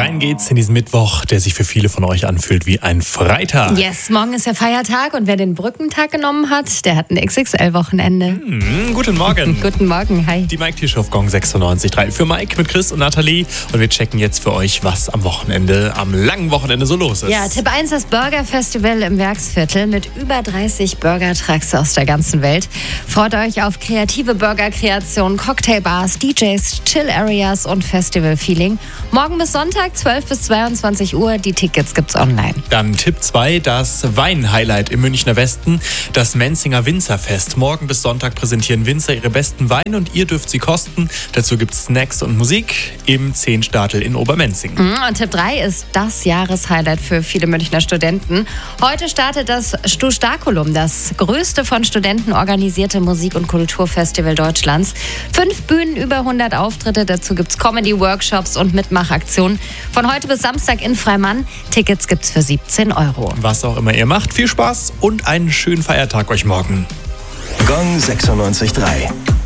Rein geht's in diesen Mittwoch, der sich für viele von euch anfühlt wie ein Freitag. Yes, morgen ist der Feiertag und wer den Brückentag genommen hat, der hat ein XXL-Wochenende. Guten Morgen. Guten Morgen, hi. Die Mike Tischoff Gong 96.3 für Mike mit Chris und Nathalie. Und wir checken jetzt für euch, was am langen Wochenende so los ist. Ja, Tipp 1, das Burger Festival im Werksviertel mit über 30 Burger-Trucks aus der ganzen Welt. Freut euch auf kreative Burger-Kreationen, Cocktailbars, DJs, Chill-Areas und Festival-Feeling. Morgen bis Sonntag, 12 bis 22 Uhr. Die Tickets gibt's online. Dann Tipp 2, das Wein-Highlight im Münchner Westen, das Menzinger Winzerfest. Morgen bis Sonntag präsentieren Winzer ihre besten Weine und ihr dürft sie kosten. Dazu gibt's Snacks und Musik im 10 Stadel in Obermenzing. Und Tipp 3 ist das Jahreshighlight für viele Münchner Studenten. Heute startet das Stu-Stakulum, das größte von Studenten organisierte Musik- und Kulturfestival Deutschlands. 5 Bühnen, über 100 Auftritte, dazu gibt's Comedy-Workshops und Mitmachaktionen. Von heute bis Samstag in Freimann. Tickets gibt's für 17 €. Was auch immer ihr macht, viel Spaß und einen schönen Feiertag euch morgen. Gong 96.3